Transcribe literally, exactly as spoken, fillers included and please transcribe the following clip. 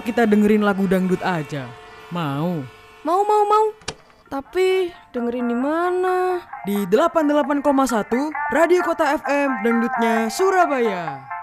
kita dengerin lagu dangdut aja? Mau? Mau, mau, mau. Tapi dengerin di mana? Di delapan puluh delapan koma satu Radio Kota F M Dangdutnya Surabaya.